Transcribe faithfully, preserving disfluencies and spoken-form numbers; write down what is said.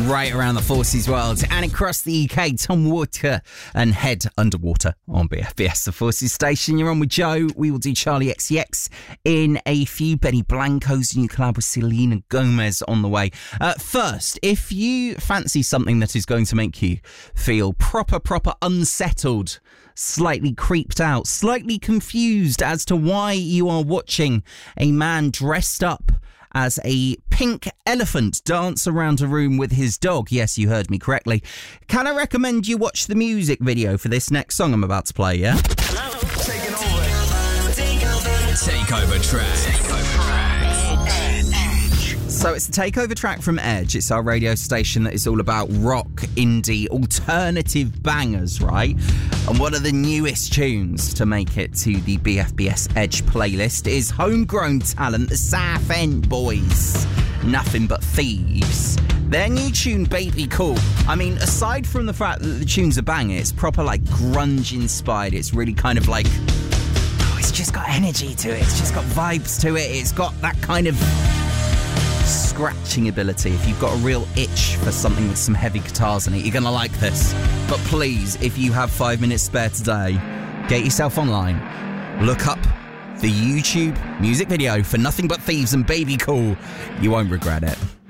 right around the Forces world and across the U K. Tom Walker and Head Underwater on B F B S, the Forces station. You're on with Joe. We will do Charlie X C X in a few. Benny Blanco's new collab with Selena Gomez on the way. Uh, first, if you fancy something that is going to make you feel proper, proper unsettled, slightly creeped out, slightly confused as to why you are watching a man dressed up as a pink elephant dance around a room with his dog. Yes, you heard me correctly. Can I recommend you watch the music video for this next song I'm about to play, yeah? Hello. Taking over. Take over. Takeover track. Takeover track. So it's the Takeover track from Edge. It's our radio station that is all about rock, indie, alternative bangers, right? And one of the newest tunes to make it to the B F B S Edge playlist is homegrown talent, the South End Boys. Nothing But Thieves. Their new tune, Baby Cool. I mean, aside from the fact that the tune's a banger, it's proper like grunge inspired. It's really kind of like, oh, it's just got energy to it. It's just got vibes to it. It's got that kind of scratching ability. If you've got a real itch for something with some heavy guitars in it, you're gonna like this. But please, if you have five minutes spare today, get yourself online, look up the YouTube music video for Nothing But Thieves and Baby Cool. You won't regret it.